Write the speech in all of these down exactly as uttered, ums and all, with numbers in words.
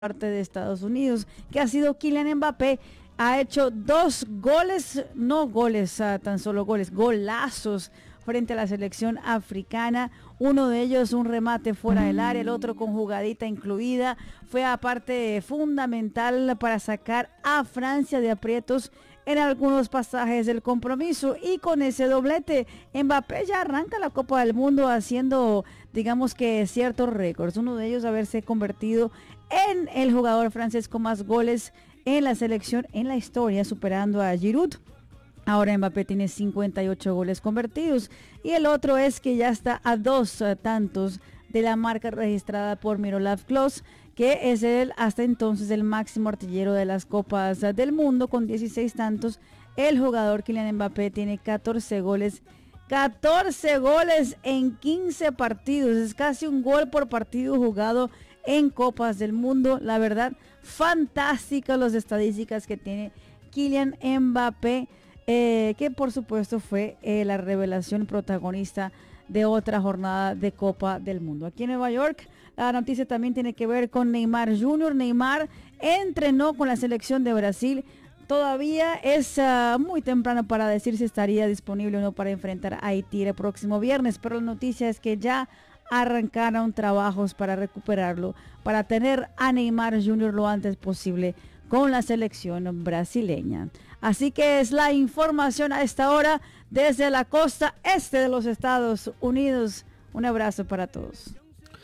parte de Estados Unidos, que ha sido Kylian Mbappé. Ha hecho dos goles, no goles, uh, tan solo goles, golazos frente a la selección africana. Uno de ellos un remate fuera del área, el otro con jugadita incluida. Fue aparte fundamental para sacar a Francia de aprietos en algunos pasajes del compromiso, y con ese doblete Mbappé ya arranca la Copa del Mundo haciendo, digamos que ciertos récords, uno de ellos haberse convertido en el jugador francés con más goles en la selección en la historia, superando a Giroud. Ahora Mbappé tiene cincuenta y ocho goles convertidos, y el otro es que ya está a dos uh, tantos de la marca registrada por Miroslav Klose, que es el hasta entonces el máximo artillero de las Copas del Mundo con dieciséis tantos. El jugador Kylian Mbappé tiene catorce goles, catorce goles en quince partidos, es casi un gol por partido jugado en Copas del Mundo. La verdad, fantásticas las estadísticas que tiene Kylian Mbappé, eh, que por supuesto fue eh, la revelación protagonista de otra jornada de Copa del Mundo. Aquí en Nueva York, la noticia también tiene que ver con Neymar junior Neymar entrenó con la selección de Brasil. Todavía es uh, muy temprano para decir si estaría disponible o no para enfrentar a Haití el próximo viernes, pero la noticia es que ya arrancaron trabajos para recuperarlo, para tener a Neymar junior lo antes posible con la selección brasileña. Así que es la información a esta hora desde la costa este de los Estados Unidos. Un abrazo para todos.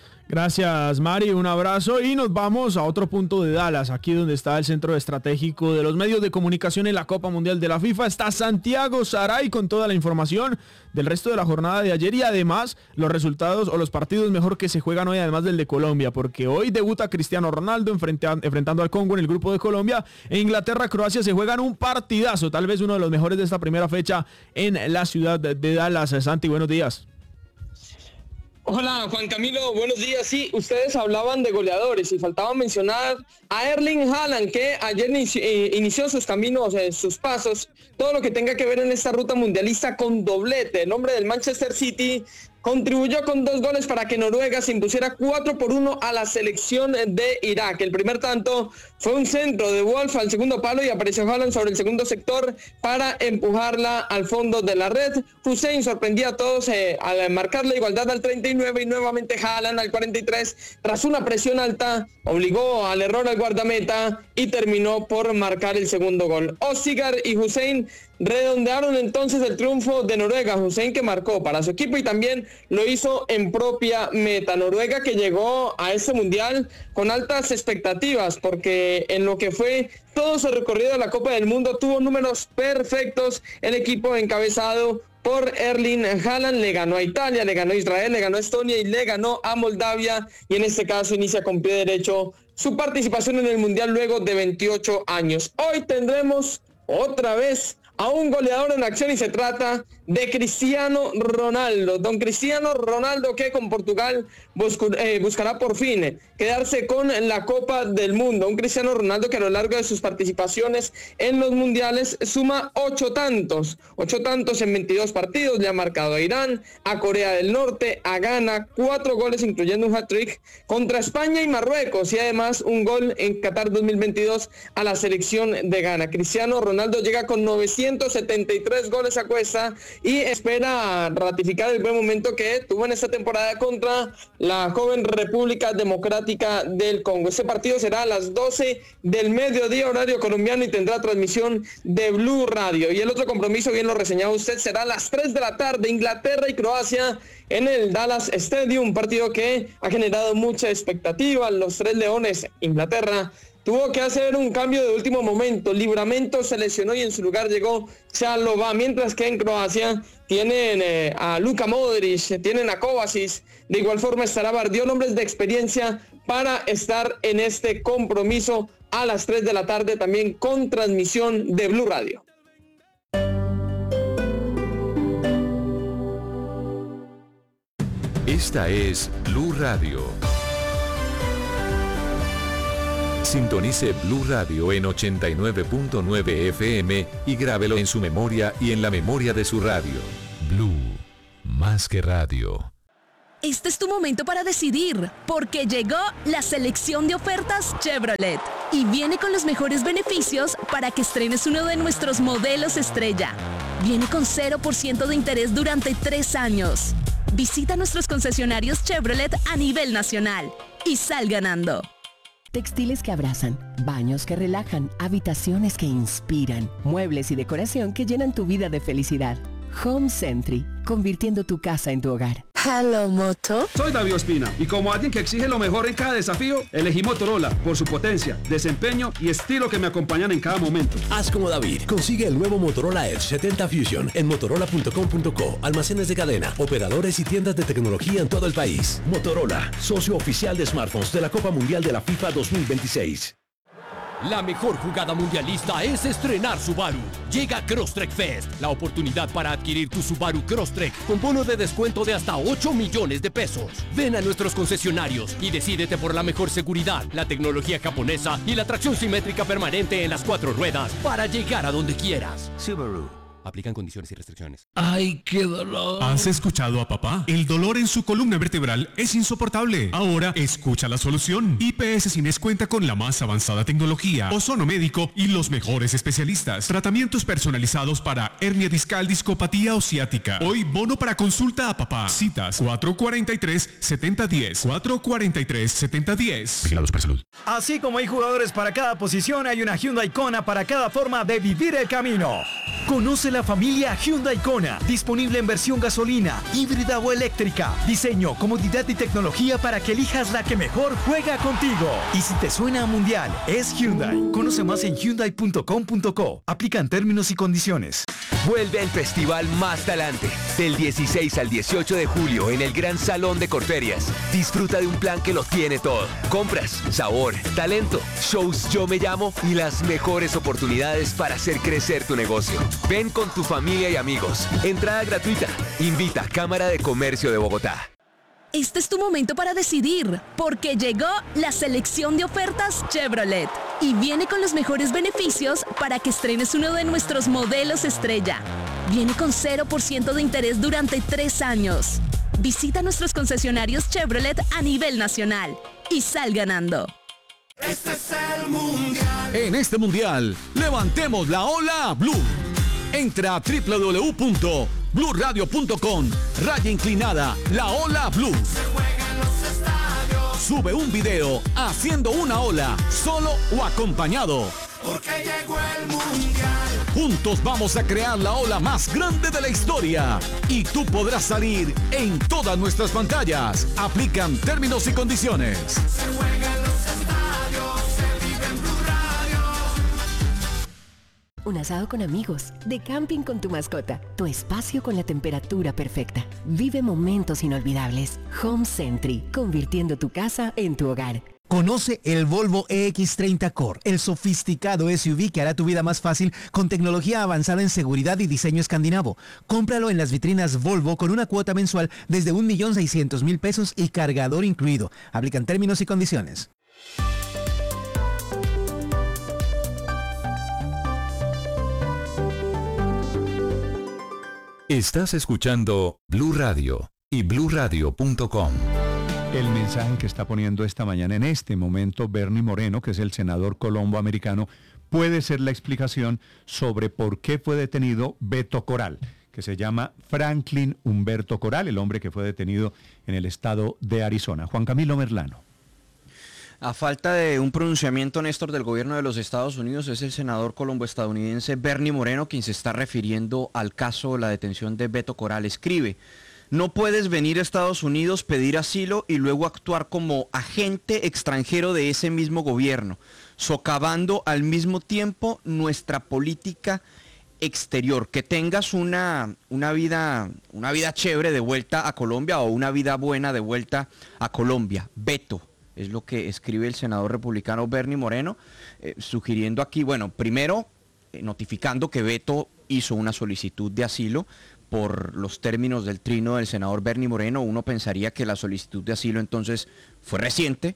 Gracias, Mari, un abrazo, y nos vamos a otro punto de Dallas, aquí donde está el centro estratégico de los medios de comunicación en la Copa Mundial de la FIFA. Está Santiago Saray con toda la información del resto de la jornada de ayer y además los resultados o los partidos mejor que se juegan hoy, además del de Colombia, porque hoy debuta Cristiano Ronaldo enfrentando al Congo en el grupo de Colombia. En Inglaterra, Croacia se juegan un partidazo, tal vez uno de los mejores de esta primera fecha en la ciudad de Dallas. Santi, buenos días. Hola Juan Camilo, buenos días. Sí, ustedes hablaban de goleadores y faltaba mencionar a Erling Haaland, que ayer inició, eh, inició sus caminos, eh, sus pasos, todo lo que tenga que ver en esta ruta mundialista con doblete. El hombre del Manchester City contribuyó con dos goles para que Noruega se impusiera cuatro por uno a la selección de Irak. El primer tanto fue un centro de Wolf al segundo palo y apareció Haaland sobre el segundo sector para empujarla al fondo de la red. Hussein sorprendía a todos eh, al marcar la igualdad al treinta y nueve y nuevamente Haaland al cuarenta y tres. Tras una presión alta, obligó al error al guardameta y terminó por marcar el segundo gol. Ossigar y Hussein redondearon entonces el triunfo de Noruega. Hussein, que marcó para su equipo y también lo hizo en propia meta. Noruega, que llegó a este mundial con altas expectativas, porque en lo que fue todo su recorrido de la Copa del Mundo tuvo números perfectos. El equipo encabezado por Erling Haaland le ganó a Italia, le ganó a Israel, le ganó a Estonia y le ganó a Moldavia, y en este caso inicia con pie derecho su participación en el mundial luego de veintiocho años. Hoy tendremos otra vez a un goleador en acción y se trata de Cristiano Ronaldo. Don Cristiano Ronaldo, que con Portugal buscu- eh, buscará por fin quedarse con la Copa del Mundo. Un Cristiano Ronaldo que a lo largo de sus participaciones en los mundiales suma ocho tantos. Ocho tantos en veintidós partidos. Le ha marcado a Irán, a Corea del Norte, a Ghana, cuatro goles incluyendo un hat-trick contra España y Marruecos, y además un gol en Qatar dos mil veintidós a la selección de Ghana. Cristiano Ronaldo llega con novecientos setenta y tres goles a cuesta y espera ratificar el buen momento que tuvo en esta temporada contra la joven República Democrática del Congo. Este partido será a las doce del mediodía horario colombiano y tendrá transmisión de Blue Radio. Y el otro compromiso, bien lo reseñaba usted, será a las tres de la tarde, Inglaterra y Croacia en el Dallas Stadium, un partido que ha generado mucha expectativa. Los tres leones, Inglaterra, tuvo que hacer un cambio de último momento. Livramento se lesionó y en su lugar llegó Chalobah, mientras que en Croacia tienen eh, a Luka Modric, tienen a Kovacic. De igual forma estará Bardiol, hombres de experiencia para estar en este compromiso a las tres de la tarde, también con transmisión de Blue Radio. Esta es Blue Radio. Sintonice Blue Radio en ochenta y nueve punto nueve F M y grábelo en su memoria y en la memoria de su radio. Blue, más que radio. Este es tu momento para decidir, porque llegó la selección de ofertas Chevrolet y viene con los mejores beneficios para que estrenes uno de nuestros modelos estrella. Viene con cero por ciento de interés durante tres años. Visita nuestros concesionarios Chevrolet a nivel nacional y sal ganando. Textiles que abrazan, baños que relajan, habitaciones que inspiran, muebles y decoración que llenan tu vida de felicidad. Home Sentry, convirtiendo tu casa en tu hogar. Hello, Moto. Soy David Ospina y como alguien que exige lo mejor en cada desafío, elegí Motorola por su potencia, desempeño y estilo que me acompañan en cada momento. Haz como David. Consigue el nuevo Motorola Edge setenta Fusion en motorola punto com punto co, almacenes de cadena, operadores y tiendas de tecnología en todo el país. Motorola, socio oficial de smartphones de la Copa Mundial de la FIFA dos mil veintiséis. La mejor jugada mundialista es estrenar Subaru. Llega Crosstrek Fest, la oportunidad para adquirir tu Subaru Crosstrek con bono de descuento de hasta ocho millones de pesos. Ven a nuestros concesionarios y decídete por la mejor seguridad, la tecnología japonesa y la tracción simétrica permanente en las cuatro ruedas para llegar a donde quieras. Subaru. Aplican condiciones y restricciones. ¡Ay, qué dolor! ¿Has escuchado a papá? El dolor en su columna vertebral es insoportable. Ahora escucha la solución. I P S Cines cuenta con la más avanzada tecnología, ozono médico y los mejores especialistas. Tratamientos personalizados para hernia discal, discopatía o ciática. Hoy bono para consulta a papá. Citas cuatro cuatro tres, siete cero uno cero. cuatro cuatro tres, siete cero uno cero. Vigilados por salud. Así como hay jugadores para cada posición, hay una Hyundai Kona para cada forma de vivir el camino. Conoce la familia Hyundai Kona, disponible en versión gasolina, híbrida o eléctrica. Diseño, comodidad y tecnología para que elijas la que mejor juega contigo. Y si te suena a mundial, es Hyundai. Conoce más en hyundai punto com punto co. Aplican términos y condiciones. Vuelve al festival Más Talante, del dieciséis al dieciocho de julio en el Gran Salón de Corferias. Disfruta de un plan que lo tiene todo. Compras, sabor, talento, shows Yo Me Llamo y las mejores oportunidades para hacer crecer tu negocio. Ven con tu familia y amigos. Entrada gratuita. Invita Cámara de Comercio de Bogotá. Este es tu momento para decidir, porque llegó la selección de ofertas Chevrolet y viene con los mejores beneficios para que estrenes uno de nuestros modelos estrella. Viene con cero por ciento de interés durante tres años. Visita nuestros concesionarios Chevrolet a nivel nacional y sal ganando. Este es el mundial. En este mundial, levantemos la ola Blue. Entra a doble u doble u doble u punto blue radio punto com, raya inclinada, la ola Blue. Se juega en los estadios. Sube un video haciendo una ola, solo o acompañado. Porque llegó el mundial. Juntos vamos a crear la ola más grande de la historia. Y tú podrás salir en todas nuestras pantallas. Aplican términos y condiciones. Se juega en los estadios. Se vive en Blue Radio. Un asado con amigos, de camping con tu mascota, tu espacio con la temperatura perfecta. Vive momentos inolvidables. Home Sentry, convirtiendo tu casa en tu hogar. Conoce el Volvo E X treinta Core, el sofisticado S U V que hará tu vida más fácil con tecnología avanzada en seguridad y diseño escandinavo. Cómpralo en las vitrinas Volvo con una cuota mensual desde un millón seiscientos mil pesos y cargador incluido. Aplican términos y condiciones. Estás escuchando Blue Radio y blue radio punto com. El mensaje que está poniendo esta mañana en este momento Bernie Moreno, que es el senador colombo-americano, puede ser la explicación sobre por qué fue detenido Beto Coral, que se llama Franklin Humberto Coral, el hombre que fue detenido en el estado de Arizona. Juan Camilo Merlano. A falta de un pronunciamiento, Néstor, del gobierno de los Estados Unidos, es el senador colombo-estadounidense Bernie Moreno quien se está refiriendo al caso de la detención de Beto Coral. Escribe: no puedes venir a Estados Unidos, pedir asilo y luego actuar como agente extranjero de ese mismo gobierno, socavando al mismo tiempo nuestra política exterior. Que tengas una, una vida, una vida chévere de vuelta a Colombia o una vida buena de vuelta a Colombia. Beto. Es lo que escribe el senador republicano Bernie Moreno, eh, sugiriendo aquí, bueno, primero, eh, notificando que Beto hizo una solicitud de asilo. Por los términos del trino del senador Bernie Moreno, uno pensaría que la solicitud de asilo entonces fue reciente.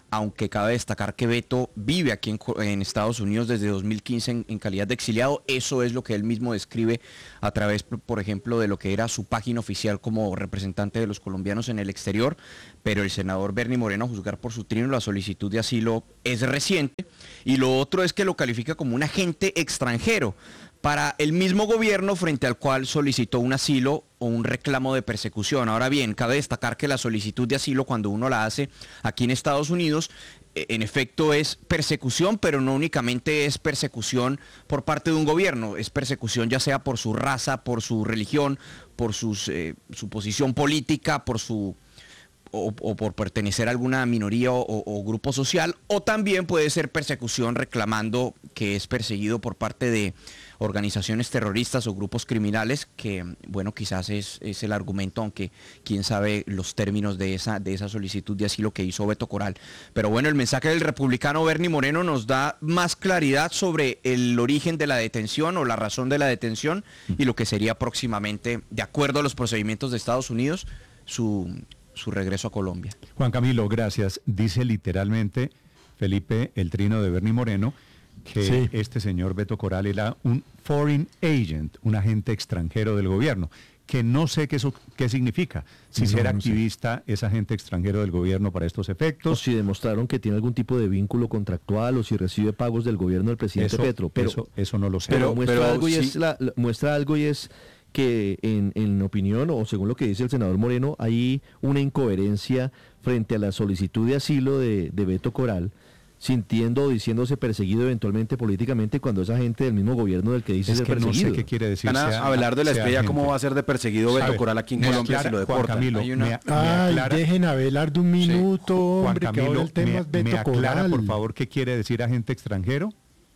aunque cabe destacar que Beto vive aquí en, en Estados Unidos desde dos mil quince en, en calidad de exiliado. Eso es lo que él mismo describe a través, por ejemplo, de lo que era su página oficial como representante de los colombianos en el exterior. Pero el senador Bernie Moreno, a juzgar por su trino, la solicitud de asilo es reciente. Y lo otro es que lo califica como un agente extranjero para el mismo gobierno frente al cual solicitó un asilo o un reclamo de persecución. Ahora bien, cabe destacar que la solicitud de asilo, cuando uno la hace aquí en Estados Unidos, en efecto es persecución, pero no únicamente es persecución por parte de un gobierno, es persecución ya sea por su raza, por su religión, por sus, eh, su posición política, por su... O, o por pertenecer a alguna minoría o, o grupo social, o también puede ser persecución reclamando que es perseguido por parte de organizaciones terroristas o grupos criminales, que bueno, quizás es, es el argumento, aunque quién sabe los términos de esa, de esa solicitud de asilo que hizo Beto Coral. Pero bueno, el mensaje del republicano Bernie Moreno nos da más claridad sobre el origen de la detención o la razón de la detención y lo que sería próximamente, de acuerdo a los procedimientos de Estados Unidos, su... su regreso a Colombia. Juan Camilo, gracias. Dice literalmente Felipe, el trino de Bernie Moreno, que sí, este señor Beto Coral era un foreign agent, un agente extranjero del gobierno, que no sé qué, eso, qué significa. Si no, ser no activista sé. Es agente extranjero del gobierno para estos efectos. O si demostraron que tiene algún tipo de vínculo contractual o si recibe pagos del gobierno del presidente eso, Petro. Pero, eso, eso no lo sé. Pero, pero muestra, pero algo y sí. es la, la, muestra algo y es... que en, en opinión o según lo que dice el senador Moreno hay una incoherencia frente a la solicitud de asilo de, de Beto Coral, sintiendo o diciéndose perseguido eventualmente políticamente cuando es agente del mismo gobierno del que dice es ser que perseguido. No sé qué quiere decir. Ana sea, Abelardo de la sea Estrella, gente. ¿cómo va a ser de perseguido Beto ¿Sabe? Coral aquí en Me Colombia aclara, si lo Juan deportan? Camilo, Hay una... me, me Ay, aclara, dejen a Abelardo un minuto, sí, Juan hombre, Camilo, que ahora el tema me, es Beto me aclara, Coral. por favor, qué quiere decir agente extranjero.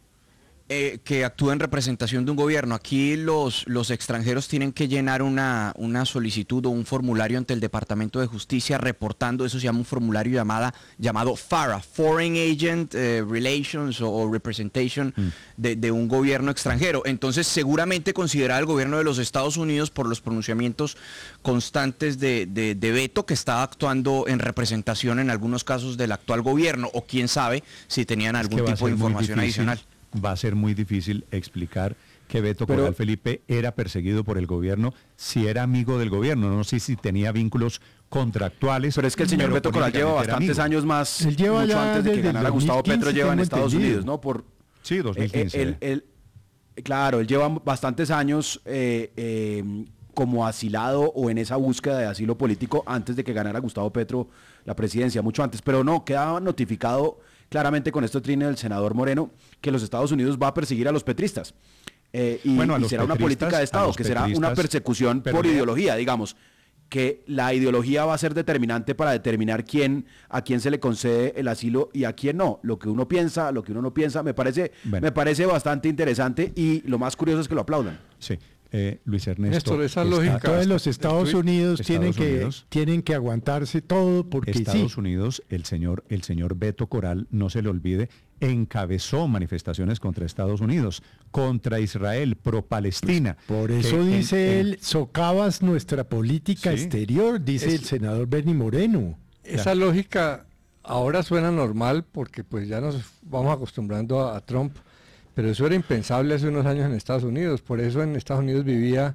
Eh, que actúa en representación de un gobierno. Aquí los, los extranjeros tienen que llenar una, una solicitud o un formulario ante el Departamento de Justicia reportando, eso se llama un formulario llamada, llamado FARA, Foreign Agent eh, Relations o, o Representation mm. de, de un gobierno extranjero. Entonces seguramente considera el gobierno de los Estados Unidos por los pronunciamientos constantes de, de, de Beto, que está actuando en representación en algunos casos del actual gobierno, o quién sabe si tenían algún tipo de información adicional. Va a ser muy difícil explicar que Beto Pero, Coral Felipe era perseguido por el gobierno si era amigo del gobierno. No sé si tenía vínculos contractuales. Pero es que el señor Beto Coral lleva bastantes años más, Él lleva mucho ya antes de que desde ganara el Gustavo dos mil quince, Petro, lleva en tengo Estados entendido. Unidos, ¿no? Por, sí, dos mil quince. Eh, él, él, claro, él lleva bastantes años eh, eh, como asilado o en esa búsqueda de asilo político antes de que ganara Gustavo Petro la presidencia, mucho antes. Pero no, quedaba notificado claramente con este trino del senador Moreno que los Estados Unidos va a perseguir a los petristas. Eh, y, bueno, y será una política de Estado, que será una persecución por vea, ideología, digamos, que la ideología va a ser determinante para determinar quién, a quién se le concede el asilo y a quién no. Lo que uno piensa, lo que uno no piensa, me parece, bueno. me parece bastante interesante y lo más curioso es que lo aplaudan. Sí. Eh, Luis Ernesto. Néstor, esa lógica. Todos los Estados Unidos, tienen, Estados que, Unidos tienen que aguantarse todo porque Estados sí. Unidos, el señor, el señor Beto Coral, no se le olvide, encabezó manifestaciones contra Estados Unidos, contra Israel, pro-Palestina. Pues por eso que, dice en, él, socavas nuestra política sí, exterior, dice es, el senador Bernie Moreno. Esa lógica ahora suena normal porque pues ya nos vamos acostumbrando a, a Trump. Pero eso era impensable hace unos años en Estados Unidos. Por eso en Estados Unidos vivía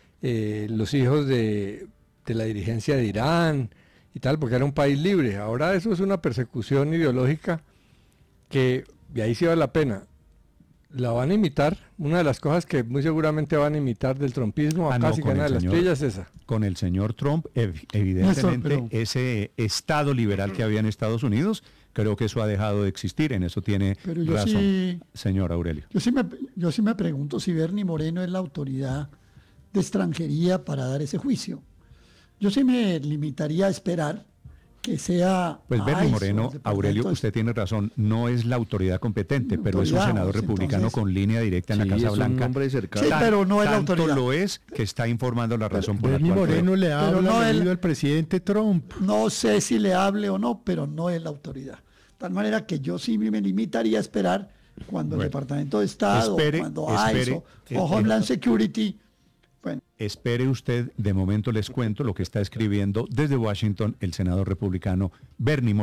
eh, los hijos de, de la dirigencia de Irán y tal, porque era un país libre. Ahora eso es una persecución ideológica que, y ahí sí vale la pena, la van a imitar. Una de las cosas que muy seguramente van a imitar del trumpismo, ah, acá no, si gana de las trillas es esa. Con el señor Trump, ev evidentemente, Néstor, pero... ese estado liberal que había en Estados Unidos, creo que eso ha dejado de existir, en eso tiene Pero yo razón, sí, señor Aurelio. Yo sí, me, yo sí me pregunto si Bernie Moreno es la autoridad de extranjería para dar ese juicio. Yo sí me limitaría a esperar que sea... Pues Bernie Moreno, Aurelio, usted tiene razón, no es la autoridad competente, pero es un senador republicano entonces, con línea directa en sí, la Casa Blanca. Un sí, pero no es la autoridad. Tanto lo es que está informando la razón pero por la cual... Bernie Moreno le habla no el, al presidente Trump. No sé si le hable o no, pero no es la autoridad. De tal manera que yo sí me limitaría a esperar cuando bueno, el Departamento de Estado, espere, cuando espere, I S O eh, o Homeland eh, Security... Bueno. Espere usted, de momento les cuento lo que está escribiendo desde Washington el senador republicano Bernie Moreno.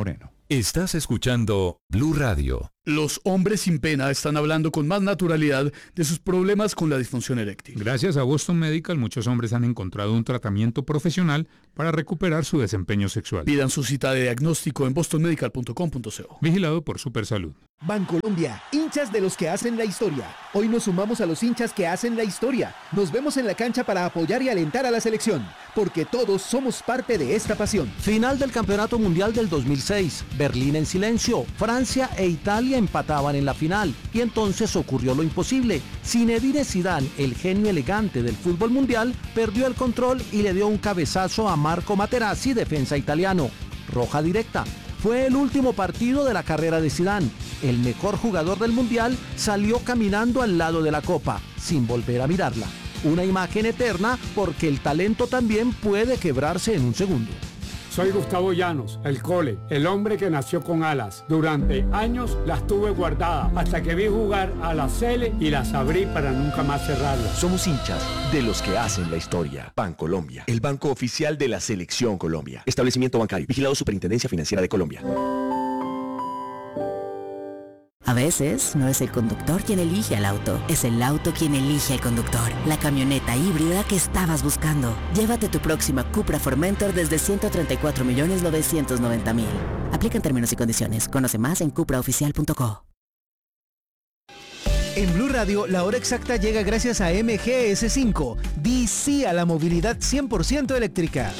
Estás escuchando Blue Radio. Los hombres sin pena están hablando con más naturalidad de sus problemas con la disfunción eréctil. Gracias a Boston Medical, muchos hombres han encontrado un tratamiento profesional para recuperar su desempeño sexual. Pidan su cita de diagnóstico en boston medical punto com punto co. Vigilado por Supersalud. Bancolombia, hinchas de los que hacen la historia. Hoy nos sumamos a los hinchas que hacen la historia. Nos vemos en la cancha para apoyar y alentar a la selección, porque todos somos parte de esta pasión. Final del Campeonato Mundial del dos mil seis. Berlín en silencio. Francia e Italia empataban en la final. Y entonces ocurrió lo imposible. Zinedine Zidane, el genio elegante del fútbol mundial, perdió el control y le dio un cabezazo a Marco Materazzi, defensa italiano. Roja directa. Fue el último partido de la carrera de Zidane. El mejor jugador del mundial salió caminando al lado de la copa, sin volver a mirarla. Una imagen eterna porque el talento también puede quebrarse en un segundo. Soy Gustavo Llanos, el Cole, el hombre que nació con alas. Durante años las tuve guardadas hasta que vi jugar a la Cele y las abrí para nunca más cerrarlas. Somos hinchas de los que hacen la historia. Bancolombia, el banco oficial de la Selección Colombia. Establecimiento bancario, vigilado Superintendencia Financiera de Colombia. A veces no es el conductor quien elige al auto, es el auto quien elige al conductor. La camioneta híbrida que estabas buscando. Llévate tu próxima Cupra Formentor desde ciento treinta y cuatro millones novecientos noventa mil. Aplican términos y condiciones. Conoce más en cupra oficial punto co. En Blue Radio, la hora exacta llega gracias a M G S cinco. Di sí a la movilidad cien por ciento eléctrica.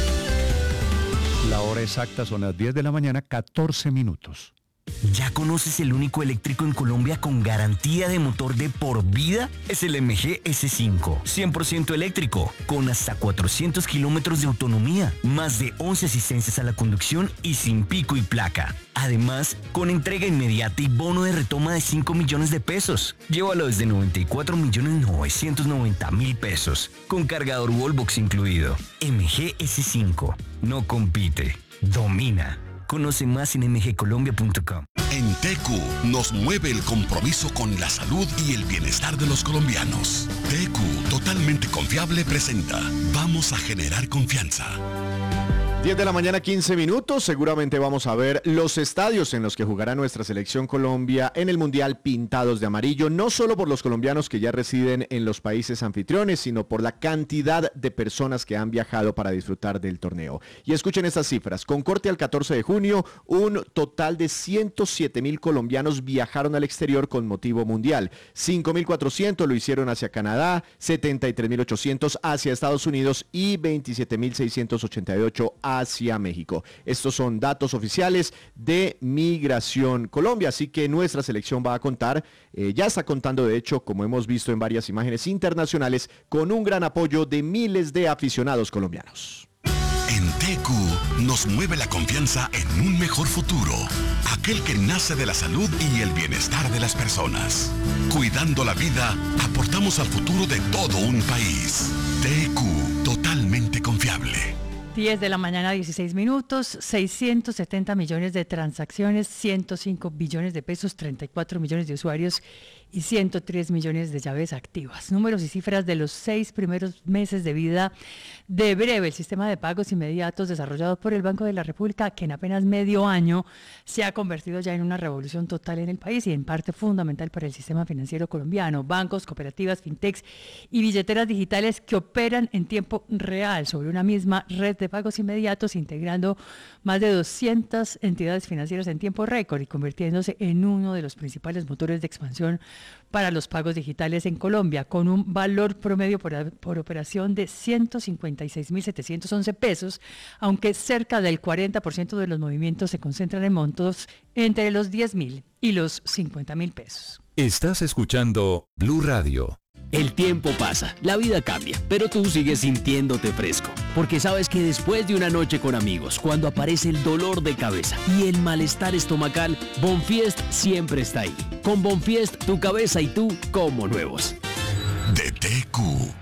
La hora exacta son las diez de la mañana, catorce minutos. ¿Ya conoces el único eléctrico en Colombia con garantía de motor de por vida? Es el M G S cinco, cien por ciento eléctrico, con hasta cuatrocientos kilómetros de autonomía, más de once asistencias a la conducción y sin pico y placa. Además, con entrega inmediata y bono de retoma de cinco millones de pesos. Llévalo desde noventa y cuatro millones novecientos noventa mil pesos, con cargador Wallbox incluido. M G S cinco, no compite, domina. Conoce más en m g colombia punto com. En T Q nos mueve el compromiso con la salud y el bienestar de los colombianos. T Q, totalmente confiable, presenta Vamos a generar confianza. diez de la mañana, quince minutos. Seguramente vamos a ver los estadios en los que jugará nuestra selección Colombia en el Mundial pintados de amarillo, no solo por los colombianos que ya residen en los países anfitriones, sino por la cantidad de personas que han viajado para disfrutar del torneo. Y escuchen estas cifras. Con corte al catorce de junio, un total de ciento siete mil colombianos viajaron al exterior con motivo mundial. cinco mil cuatrocientos lo hicieron hacia Canadá, setenta y tres mil ochocientos hacia Estados Unidos y veintisiete mil seiscientos ochenta y ocho hacia México. Estos son datos oficiales de Migración Colombia, así que nuestra selección va a contar, eh, ya está contando de hecho, como hemos visto en varias imágenes internacionales, con un gran apoyo de miles de aficionados colombianos. En T Q nos mueve la confianza en un mejor futuro, aquel que nace de la salud y el bienestar de las personas. Cuidando la vida, aportamos al futuro de todo un país. T Q, totalmente confiable. diez de la mañana, dieciséis minutos, seiscientos setenta millones de transacciones, ciento cinco billones de pesos, treinta y cuatro millones de usuarios y ciento tres millones de llaves activas. Números y cifras de los seis primeros meses de vida de Breve, el sistema de pagos inmediatos desarrollado por el Banco de la República, que en apenas medio año se ha convertido ya en una revolución total en el país y en parte fundamental para el sistema financiero colombiano. Bancos, cooperativas, fintechs y billeteras digitales que operan en tiempo real sobre una misma red de pagos inmediatos, integrando más de doscientas entidades financieras en tiempo récord y convirtiéndose en uno de los principales motores de expansión para los pagos digitales en Colombia, con un valor promedio por, por operación de ciento cincuenta y seis mil setecientos once pesos, aunque cerca del cuarenta por ciento de los movimientos se concentran en montos entre los diez mil y los cincuenta mil pesos. Estás escuchando Blue Radio. El tiempo pasa, la vida cambia, pero tú sigues sintiéndote fresco, porque sabes que después de una noche con amigos, cuando aparece el dolor de cabeza y el malestar estomacal, Bonfiest siempre está ahí. Con Bonfiest, tu cabeza y tú como nuevos. De T Q, total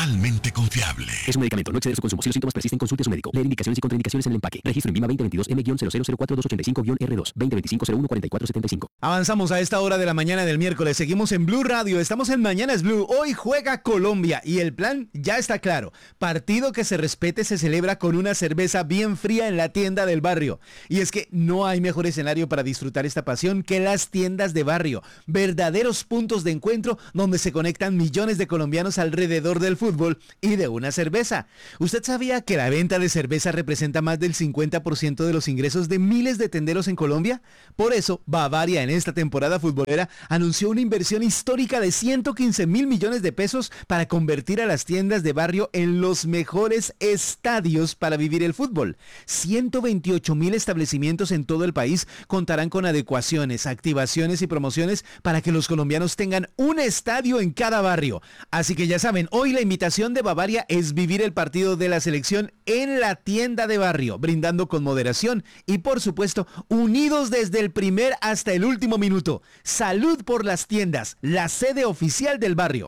totalmente confiable. Es un medicamento, no exceder su consumo. Si los síntomas persisten, consulte a su médico. Leer indicaciones y contraindicaciones en el empaque. Registro en Vima veinte veintidós M cero cero cero cuatro dos ocho cinco R dos veinte veinticinco cero uno cuarenta y cuatro setenta y cinco. Avanzamos a esta hora de la mañana del miércoles. Seguimos en Blue Radio. Estamos en Mañanas Blue. Hoy juega Colombia y el plan ya está claro. Partido que se respete se celebra con una cerveza bien fría en la tienda del barrio. Y es que no hay mejor escenario para disfrutar esta pasión que las tiendas de barrio. Verdaderos puntos de encuentro donde se conectan millones de colombianos alrededor del fútbol y de una cerveza. ¿Usted sabía que la venta de cerveza representa más del cincuenta por ciento de los ingresos de miles de tenderos en Colombia? Por eso, Bavaria en esta temporada futbolera anunció una inversión histórica de ciento quince mil millones de pesos para convertir a las tiendas de barrio en los mejores estadios para vivir el fútbol. ciento veintiocho mil establecimientos en todo el país contarán con adecuaciones, activaciones y promociones para que los colombianos tengan un estadio en cada barrio. Así que ya saben, hoy la invitación de Bavaria es vivir el partido de la selección en la tienda de barrio, brindando con moderación y por supuesto unidos desde el primer hasta el último minuto. Salud por las tiendas, la sede oficial del barrio.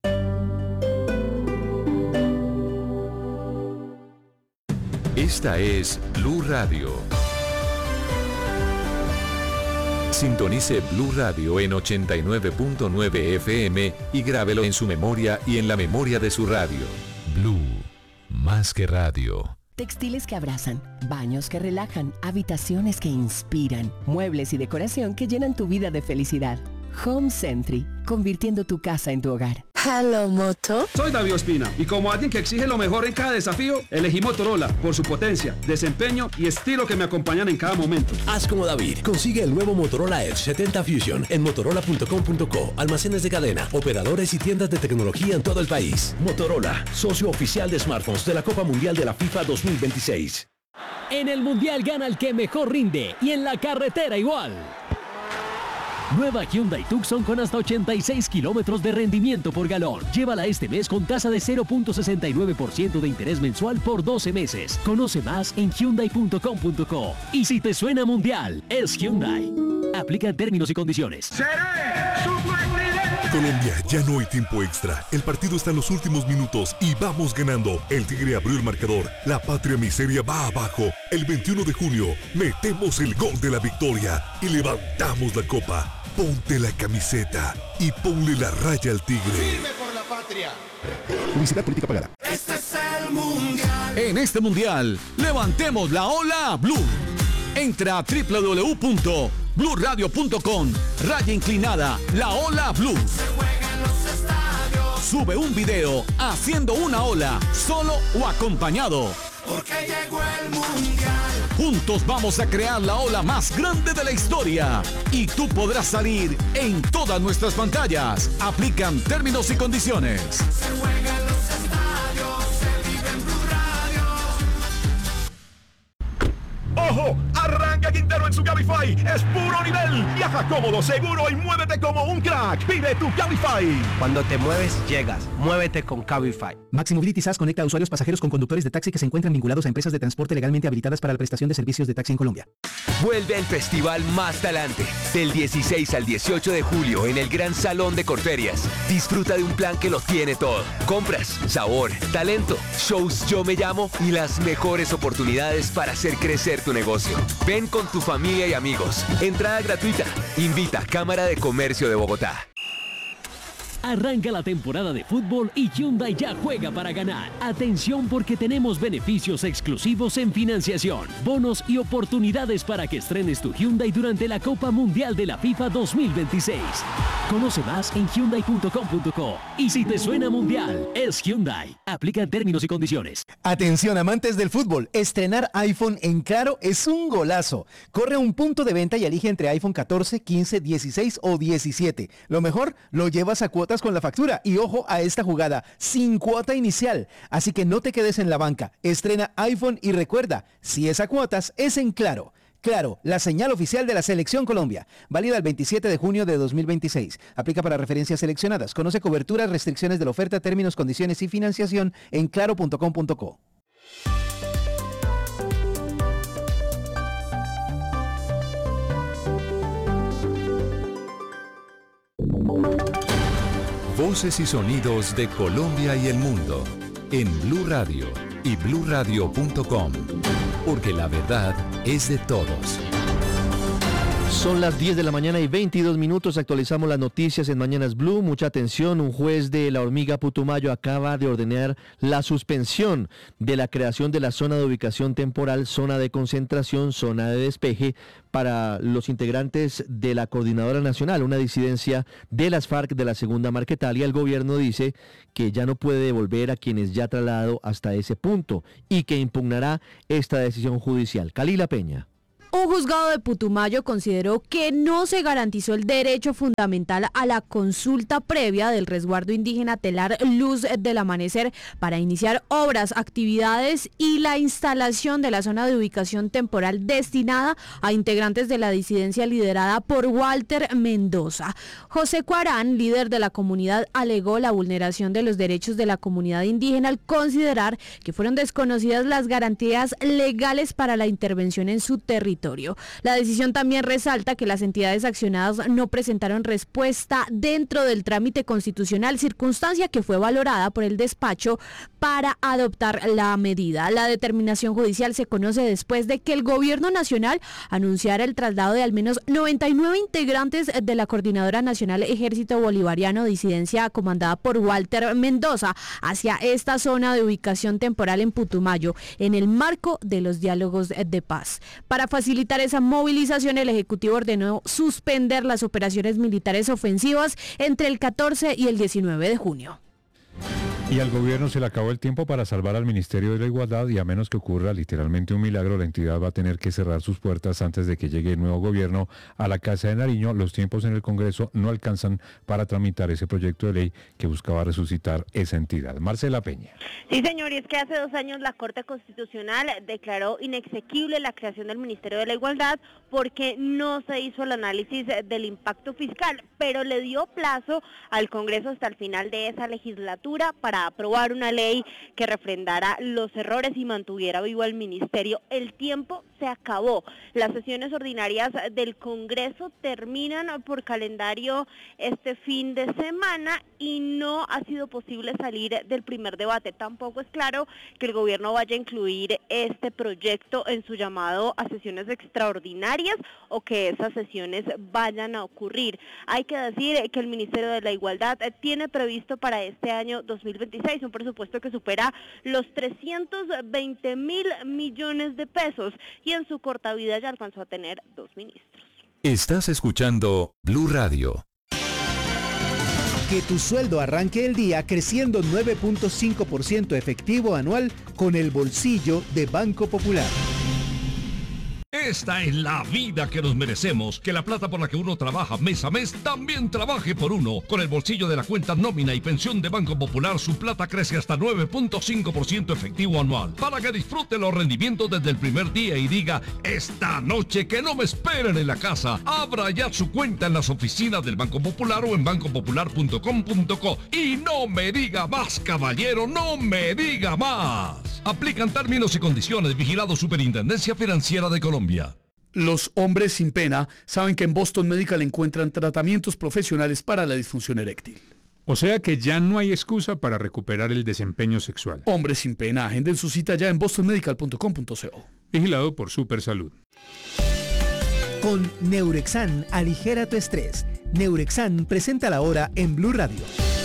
Esta es Blue Radio. Sintonice Blue Radio en ochenta y nueve punto nueve F M y grábelo en su memoria y en la memoria de su radio. Blue, más que radio. Textiles que abrazan, baños que relajan, habitaciones que inspiran, muebles y decoración que llenan tu vida de felicidad. Home Sentry, convirtiendo tu casa en tu hogar. Hello, Moto. Soy David Ospina y como alguien que exige lo mejor en cada desafío, elegí Motorola por su potencia, desempeño y estilo que me acompañan en cada momento. Haz como David. Consigue el nuevo Motorola Edge setenta Fusion en motorola punto com punto co, almacenes de cadena, operadores y tiendas de tecnología en todo el país. Motorola, socio oficial de smartphones de la Copa Mundial de la FIFA dos mil veintiséis. En el Mundial gana el que mejor rinde y en la carretera igual. Nueva Hyundai Tucson con hasta ochenta y seis kilómetros de rendimiento por galón. Llévala este mes con tasa de cero punto sesenta y nueve por ciento de interés mensual por doce meses. Conoce más en hyundai punto com punto co. Y si te suena Mundial, es Hyundai. Aplica términos y condiciones. Colombia, ya no hay tiempo extra. El partido está en los últimos minutos y vamos ganando. El Tigre abrió el marcador. La patria miseria va abajo. El veintiuno de junio metemos el gol de la victoria y levantamos la copa. Ponte la camiseta y ponle la raya al Tigre. Firme por la patria. Publicidad política pagada. Este es el Mundial. En este Mundial, levantemos la ola Blue. Entra a doble u doble u doble u punto blue radio punto com, raya inclinada, la ola Blue. Se juega en los estadios. Sube un video haciendo una ola, solo o acompañado. Porque llegó el Mundial. Juntos vamos a crear la ola más grande de la historia. Y tú podrás salir en todas nuestras pantallas. Aplican términos y condiciones. Se juega en los estadios, se vive en Blue Radio. ¡Ojo! Arranca Quintero en su Cabify. Es puro nivel. Viaja cómodo, seguro y muévete como un crack. Pide tu Cabify. Cuando te mueves, llegas. Muévete con Cabify. Maxi Mobility S A S conecta a usuarios pasajeros con conductores de taxi que se encuentran vinculados a empresas de transporte legalmente habilitadas para la prestación de servicios de taxi en Colombia. Vuelve al Festival Más Talante. Del dieciséis al dieciocho de julio en el Gran Salón de Corferias. Disfruta de un plan que lo tiene todo. Compras, sabor, talento, shows Yo Me Llamo y las mejores oportunidades para hacer crecer tu negocio. Ven con tu familia y amigos. Entrada gratuita. Invita Cámara de Comercio de Bogotá. Arranca la temporada de fútbol y Hyundai ya juega para ganar. Atención porque tenemos beneficios exclusivos en financiación, bonos y oportunidades para que estrenes tu Hyundai durante la Copa Mundial de la FIFA dos mil veintiséis. Conoce más en hyundai punto com punto co. Y si te suena Mundial, es Hyundai. Aplican términos y condiciones. Atención amantes del fútbol, estrenar iPhone en Claro es un golazo. Corre a un punto de venta y elige entre iPhone catorce, quince, dieciséis o diecisiete. Lo mejor, lo llevas a cuotas con la factura y ojo a esta jugada, sin cuota inicial. Así que no te quedes en la banca, estrena iPhone y recuerda, si es a cuotas, es en Claro. Claro, la señal oficial de la Selección Colombia. Válida el veintisiete de junio de dos mil veintiséis. Aplica para referencias seleccionadas. Conoce coberturas, restricciones de la oferta, términos, condiciones y financiación en claro punto com punto co. Voces y sonidos de Colombia y el mundo en Blue Radio y blue radio punto com, porque la verdad es de todos. Son las diez de la mañana y veintidós minutos. Actualizamos las noticias en Mañanas Blue. Mucha atención. Un juez de La Hormiga, Putumayo, acaba de ordenar la suspensión de la creación de la zona de ubicación temporal, zona de concentración, zona de despeje para los integrantes de la Coordinadora Nacional, una disidencia de las FARC de la Segunda Marquetalia. El gobierno dice que ya no puede devolver a quienes ya trasladado hasta ese punto y que impugnará esta decisión judicial. Kalila Peña. Un juzgado de Putumayo consideró que no se garantizó el derecho fundamental a la consulta previa del resguardo indígena Telar Luz del Amanecer para iniciar obras, actividades y la instalación de la zona de ubicación temporal destinada a integrantes de la disidencia liderada por Walter Mendoza. José Cuarán, líder de la comunidad, alegó la vulneración de los derechos de la comunidad indígena al considerar que fueron desconocidas las garantías legales para la intervención en su territorio. La decisión también resalta que las entidades accionadas no presentaron respuesta dentro del trámite constitucional, circunstancia que fue valorada por el despacho para adoptar la medida. La determinación judicial se conoce después de que el gobierno nacional anunciara el traslado de al menos noventa y nueve integrantes de la Coordinadora Nacional Ejército Bolivariano, disidencia comandada por Walter Mendoza, hacia esta zona de ubicación temporal en Putumayo, en el marco de los diálogos de paz. Para facilitar facilitar esa movilización, el Ejecutivo ordenó suspender las operaciones militares ofensivas entre el catorce y el diecinueve de junio. Y al gobierno se le acabó el tiempo para salvar al Ministerio de la Igualdad y a menos que ocurra literalmente un milagro, la entidad va a tener que cerrar sus puertas antes de que llegue el nuevo gobierno a la Casa de Nariño. Los tiempos en el Congreso no alcanzan para tramitar ese proyecto de ley que buscaba resucitar esa entidad. Marcela Peña. Sí, señor, y es que hace dos años la Corte Constitucional declaró inexequible la creación del Ministerio de la Igualdad porque no se hizo el análisis del impacto fiscal, pero le dio plazo al Congreso hasta el final de esa legislatura para aprobar una ley que refrendara los errores y mantuviera vivo al ministerio. El tiempo se acabó. Las sesiones ordinarias del Congreso terminan por calendario este fin de semana y no ha sido posible salir del primer debate. Tampoco es claro que el gobierno vaya a incluir este proyecto en su llamado a sesiones extraordinarias o que esas sesiones vayan a ocurrir. Hay que decir que el Ministerio de la Igualdad tiene previsto para este año dos mil veintiséis un presupuesto que supera los trescientos veinte mil millones de pesos y en su corta vida ya alcanzó a tener dos ministros. Estás escuchando Blue Radio. Que tu sueldo arranque el día creciendo nueve punto cinco por ciento efectivo anual con el bolsillo de Banco Popular. Esta es la vida que nos merecemos, que la plata por la que uno trabaja mes a mes también trabaje por uno. Con el bolsillo de la cuenta nómina y pensión de Banco Popular, su plata crece hasta nueve punto cinco por ciento efectivo anual. Para que disfrute los rendimientos desde el primer día y diga, esta noche que no me esperen en la casa. Abra ya su cuenta en las oficinas del Banco Popular o en banco popular punto com punto co. Y no me diga más, caballero, no me diga más. Aplican términos y condiciones. Vigilado Superintendencia Financiera de Colombia. Los hombres sin pena saben que en Boston Medical encuentran tratamientos profesionales para la disfunción eréctil. O sea que ya no hay excusa para recuperar el desempeño sexual. Hombres sin pena, agenden su cita ya en boston medical punto com punto co. Vigilado por Supersalud. Con Neurexan, aligera tu estrés. Neurexan presenta la hora en Blue Radio.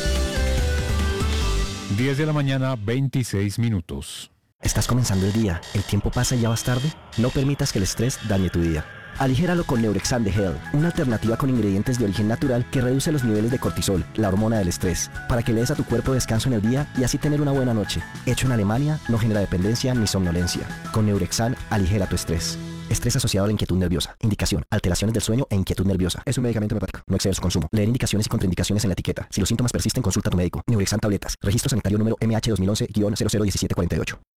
diez de la mañana, veintiséis minutos. ¿Estás comenzando el día? ¿El tiempo pasa y ya vas tarde? No permitas que el estrés dañe tu día. Aligéralo con Neurexan de Hell, una alternativa con ingredientes de origen natural que reduce los niveles de cortisol, la hormona del estrés, para que le des a tu cuerpo descanso en el día y así tener una buena noche. Hecho en Alemania, no genera dependencia ni somnolencia. Con Neurexan, aligera tu estrés. Estrés asociado a la inquietud nerviosa. Indicación: alteraciones del sueño e inquietud nerviosa. Es un medicamento homeopático. No exceder su consumo. Leer indicaciones y contraindicaciones en la etiqueta. Si los síntomas persisten, consulta a tu médico. Neurexan tabletas. Registro sanitario número M H dos mil once guion cero cero diecisiete cuarenta y ocho.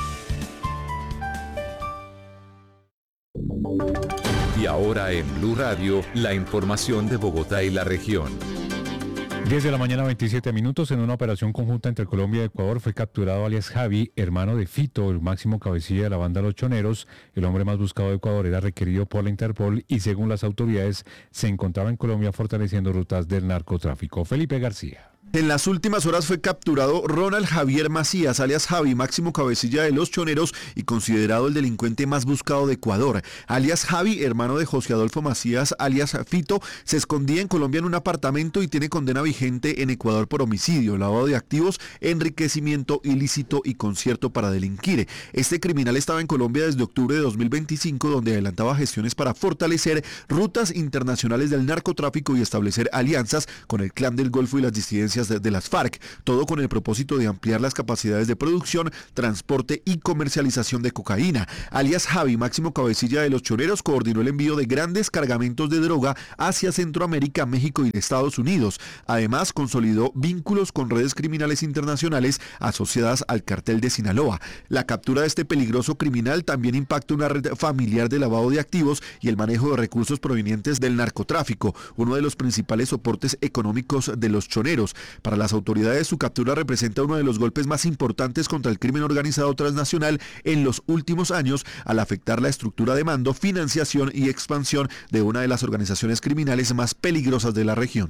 Y ahora en Blue Radio, la información de Bogotá y la región. diez de la mañana, veintisiete minutos. En una operación conjunta entre Colombia y Ecuador fue capturado alias Javi, hermano de Fito, el máximo cabecilla de la banda Los Choneros. El hombre más buscado de Ecuador era requerido por la Interpol y según las autoridades se encontraba en Colombia fortaleciendo rutas del narcotráfico. Felipe García. En las últimas horas fue capturado Ronald Javier Macías, alias Javi, máximo cabecilla de los choneros y considerado el delincuente más buscado de Ecuador. Alias Javi, hermano de José Adolfo Macías, alias Fito, se escondía en Colombia en un apartamento y tiene condena vigente en Ecuador por homicidio, lavado de activos, enriquecimiento ilícito y concierto para delinquir. Este criminal estaba en Colombia desde octubre de dos mil veinticinco, donde adelantaba gestiones para fortalecer rutas internacionales del narcotráfico y establecer alianzas con el Clan del Golfo y las disidencias de las FARC, todo con el propósito de ampliar las capacidades de producción, transporte y comercialización de cocaína. Alias Javi, máximo cabecilla de los choneros, coordinó el envío de grandes cargamentos de droga hacia Centroamérica, México y Estados Unidos. Además, consolidó vínculos con redes criminales internacionales asociadas al cartel de Sinaloa. La captura de este peligroso criminal también impacta una red familiar de lavado de activos y el manejo de recursos provenientes del narcotráfico, uno de los principales soportes económicos de los choneros. Para las autoridades, su captura representa uno de los golpes más importantes contra el crimen organizado transnacional en los últimos años, al afectar la estructura de mando, financiación y expansión de una de las organizaciones criminales más peligrosas de la región.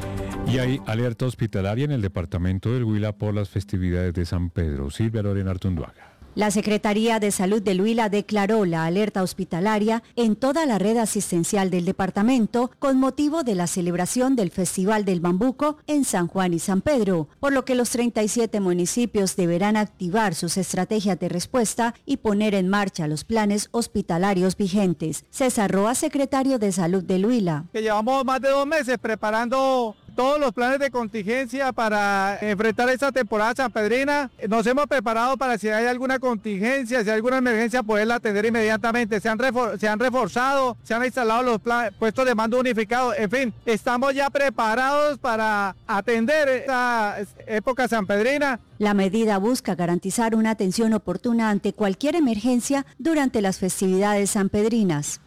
Y hay alerta hospitalaria en el departamento del Huila por las festividades de San Pedro. Silvia Lorena Artunduaga. La Secretaría de Salud del Huila declaró la alerta hospitalaria en toda la red asistencial del departamento con motivo de la celebración del Festival del Bambuco en San Juan y San Pedro, por lo que los treinta y siete municipios deberán activar sus estrategias de respuesta y poner en marcha los planes hospitalarios vigentes. César Roa, secretario de Salud del Huila. Que llevamos más de dos meses preparando todos los planes de contingencia para enfrentar esta temporada sanpedrina. Nos hemos preparado para si hay alguna contingencia, si hay alguna emergencia, poderla atender inmediatamente. Se han, refor se han reforzado, se han instalado los puestos de mando unificados. En fin, estamos ya preparados para atender esta época sanpedrina. La medida busca garantizar una atención oportuna ante cualquier emergencia durante las festividades sanpedrinas.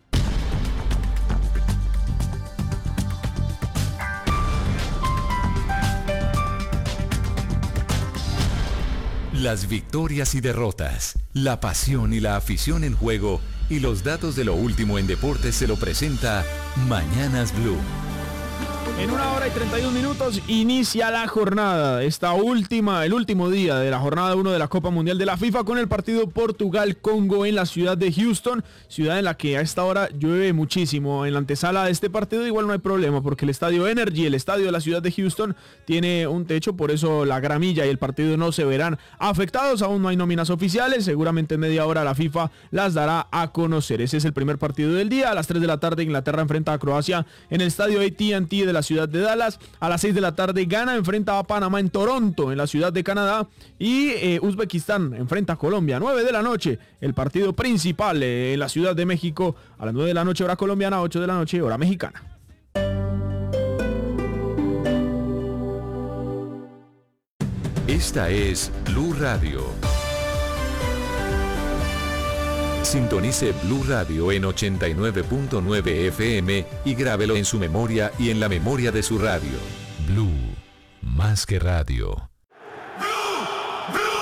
Las victorias y derrotas, la pasión y la afición en juego y los datos de lo último en deportes se lo presenta Mañanas Blue. En una hora y treinta y un minutos inicia la jornada, esta última, el último día de la jornada uno de la Copa Mundial de la FIFA con el partido Portugal-Congo en la ciudad de Houston, ciudad en la que a esta hora llueve muchísimo. En la antesala de este partido igual no hay problema porque el estadio Energy, el estadio de la ciudad de Houston, tiene un techo, por eso la gramilla y el partido no se verán afectados. Aún no hay nóminas oficiales, seguramente en media hora la FIFA las dará a conocer. Ese es el primer partido del día. A las tres de la tarde Inglaterra enfrenta a Croacia en el estadio A T and T de la ciudad de Dallas. A las seis de la tarde Ghana enfrenta a Panamá en Toronto, en la ciudad de Canadá, y eh, Uzbekistán enfrenta a Colombia. nueve de la noche el partido principal eh, en la ciudad de México. A las nueve de la noche hora colombiana, ocho de la noche hora mexicana. Esta es Blue Radio. Sintonice Blue Radio en ochenta y nueve punto nueve F M y grábelo en su memoria y en la memoria de su radio. Blue, más que radio.